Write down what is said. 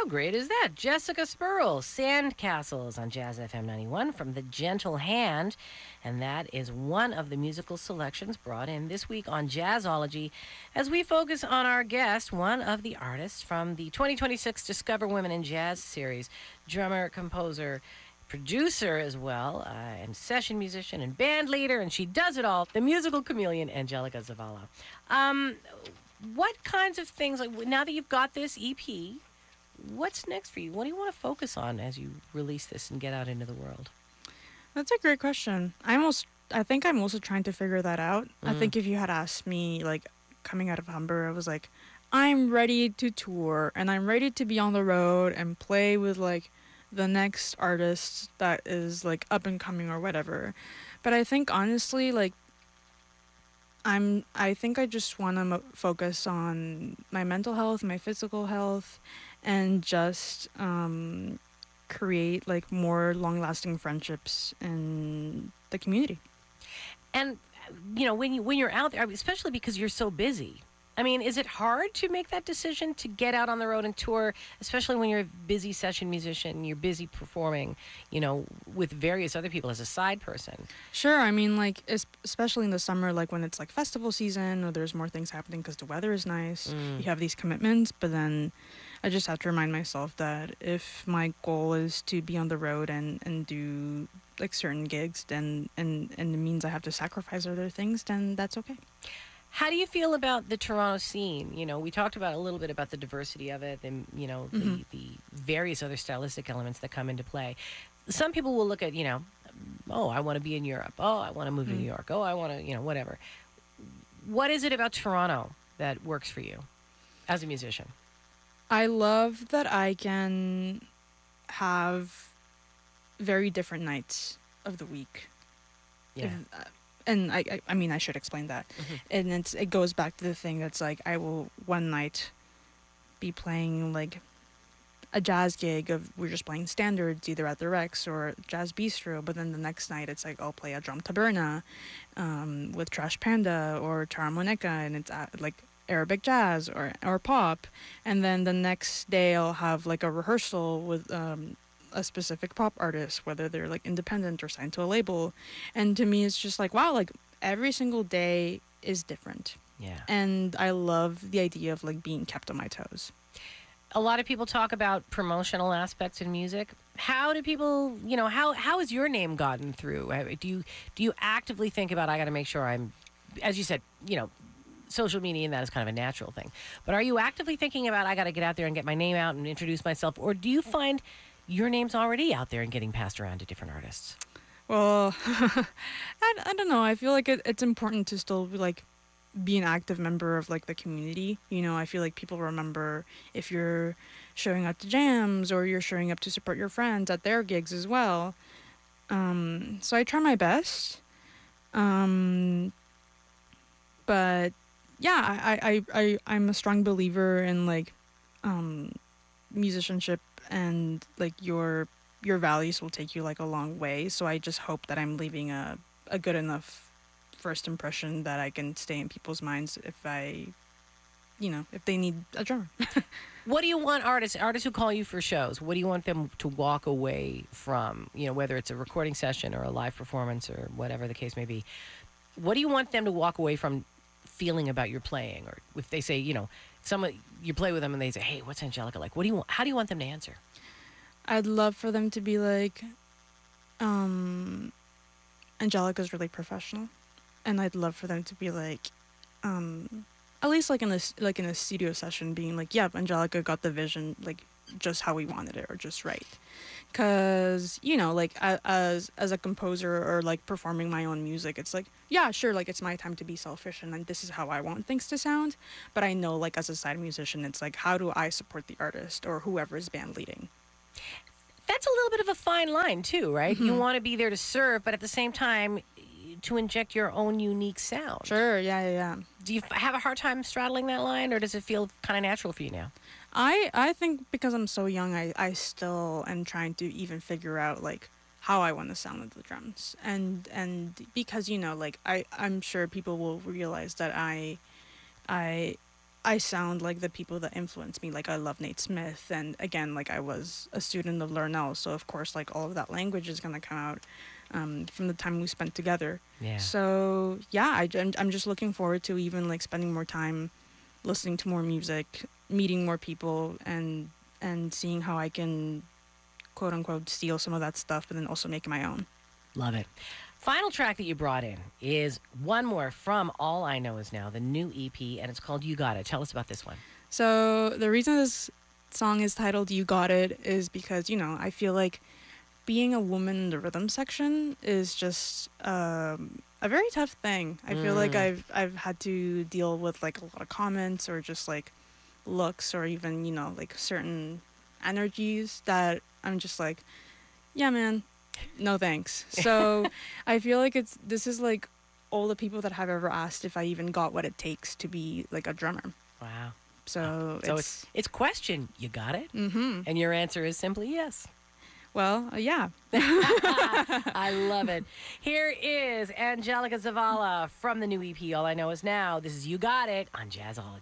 How great is that? Jessica Spurl, Sandcastles on Jazz FM 91 from The Gentle Hand. And that is one of the musical selections brought in this week on Jazzology as we focus on our guest, one of the artists from the 2026 Discover Women in Jazz series, drummer, composer, producer as well, and session musician and band leader, and she does it all, the musical chameleon, Angelica Zavala. What kinds of things, like now that you've got this EP, what's next for you? What do you want to focus on as you release this and get out into the world? That's a great question. I think I'm also trying to figure that out. I think if you had asked me, like, coming out of Humber, I was like, I'm ready to tour and I'm ready to be on the road and play with, like, the next artist that is, like, up and coming or whatever. But I think, honestly, like, I think I just want to focus on my mental health, my physical health, and just create like more long-lasting friendships in the community. And when you're out there, especially because you're so busy, I mean, is it hard to make that decision to get out on the road and tour, especially when you're a busy session musician, you're busy performing, with various other people as a side person? Sure. I mean, like, especially in the summer, like when it's like festival season or there's more things happening because the weather is nice, you have these commitments, but then I just have to remind myself that if my goal is to be on the road and do like certain gigs, then and it means I have to sacrifice other things, then that's okay. How do you feel about the Toronto scene? We talked about a little bit about the diversity of it and, the various other stylistic elements that come into play. Some people will look at, oh, I want to be in Europe. Oh, I want to move to New York. Oh, I want to, whatever. What is it about Toronto that works for you as a musician? I love that I can have very different nights of the week. Yeah. And I mean, I should explain that. And it goes back to the thing that's like, I will one night be playing like a jazz gig of we're just playing standards either at the Rex or Jazz Bistro, but then the next night it's like I'll play a drum taberna with Trash Panda or Taramonica, and it's like Arabic jazz or pop, and then the next day I'll have like a rehearsal with a specific pop artist, whether they're like independent or signed to a label. And to me it's just like, wow, like every single day is different. Yeah. And I love the idea of like being kept on my toes. A lot of people talk about promotional aspects in music. How do people, how has your name gotten through? Do you actively think about, I got to make sure I'm, as you said, social media and that is kind of a natural thing. But are you actively thinking about, I got to get out there and get my name out and introduce myself? Or do you find your name's already out there and getting passed around to different artists? Well, I don't know. I feel like it's important to still like be an active member of like the community. I feel like people remember if you're showing up to jams or you're showing up to support your friends at their gigs as well. So I try my best. But yeah, I'm a strong believer in like musicianship, and like your values will take you like a long way. So I just hope that I'm leaving a good enough first impression that I can stay in people's minds if if they need a drummer. What do you want artists who call you for shows, what do you want them to walk away from, whether it's a recording session or a live performance or whatever the case may be? What do you want them to walk away from feeling about your playing? Or if they say, someone you play with them and they say, hey, what's Angelica like? How do you want them to answer? I'd love for them to be like, Angelica's really professional, and I'd love for them to be like, at least like in a studio session, being like, yeah, Angelica got the vision like just how we wanted it or just right. Because like as a composer or like performing my own music, it's like, yeah, sure, like it's my time to be selfish and then this is how I want things to sound. But I know like as a side musician, it's like, how do I support the artist or whoever is band leading? That's a little bit of a fine line too, right? You want to be there to serve, but at the same time to inject your own unique sound. Sure, yeah. Do you have a hard time straddling that line, or does it feel kind of natural for you now? I think because I'm so young, I still am trying to even figure out like how I want to sound with the drums, and because like I'm sure people will realize that I I sound like the people that influence me. Like I love Nate Smith, and again, like I was a student of Larnell, so of course, like all of that language is gonna come out from the time we spent together. Yeah. So yeah, I'm just looking forward to even like spending more time listening to more music, meeting more people, and seeing how I can quote unquote steal some of that stuff, but then also make it my own. Love it. Final track that you brought in is one more from All I Know Is Now, the new EP, and it's called You Got It. Tell us about this one. So the reason this song is titled You Got It is because, you know, I feel like being a woman in the rhythm section is just a very tough thing. I feel like I've had to deal with like a lot of comments or just like looks or even, you know, like certain energies that I'm just like, yeah, man, no thanks. So I feel like this is like all the people that have ever asked if I even got what it takes to be like a drummer. Wow. So it's question. You got it? Mm-hmm. And your answer is simply yes. Well, yeah. I love it. Here is Angelica Zavala from the new EP, All I Know Is Now. This is You Got It on Jazzology.